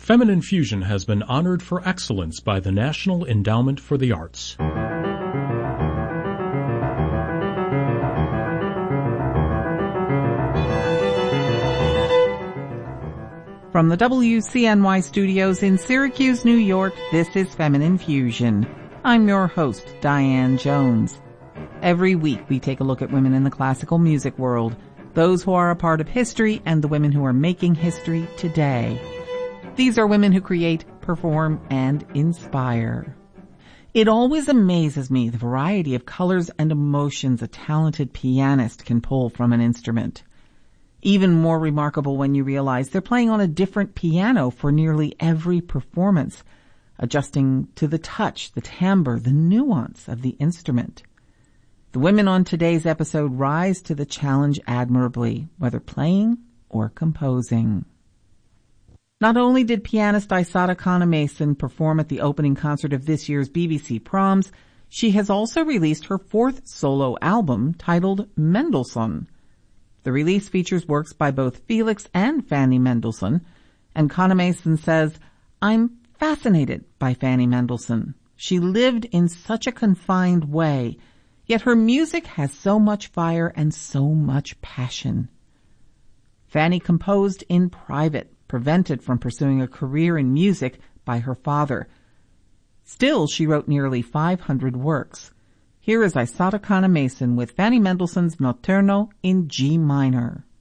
Feminine Fusion has been honored for excellence by the National Endowment for the Arts. From the WCNY studios in Syracuse, New York, this is Feminine Fusion. I'm your host, Diane Jones. Every week we take a look at women in the classical music world, those who are a part of history and the women who are making history today. These are women who create, perform, and inspire. It always amazes me the variety of colors and emotions a talented pianist can pull from an instrument. Even more remarkable when you realize they're playing on a different piano for nearly every performance, adjusting to the touch, the timbre, the nuance of the instrument. The women on today's episode rise to the challenge admirably, whether playing or composing. Not only did pianist Isadora Kahn-Mason perform at the opening concert of this year's BBC Proms, she has also released her fourth solo album titled Mendelssohn. The release features works by both Felix and Fanny Mendelssohn, and Kahn-Mason says, "I'm fascinated by Fanny Mendelssohn. She lived in such a confined way, yet her music has so much fire and so much passion." Fanny composed in private, prevented from pursuing a career in music by her father. Still, she wrote nearly 500 works. Here is Isadora Kahn-Mason with Fanny Mendelssohn's Notturno in G minor.